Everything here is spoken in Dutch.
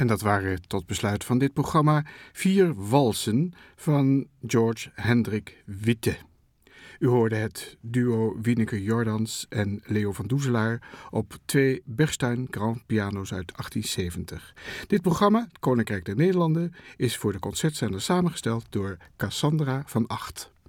En dat waren tot besluit van dit programma 4 walsen van George Hendrik Witte. U hoorde het duo Wieneke Jordans en Leo van Doezelaar op 2 Bechstein Grand piano's uit 1870. Dit programma, het Koninkrijk der Nederlanden, is voor de concertzender samengesteld door Cassandra van Acht.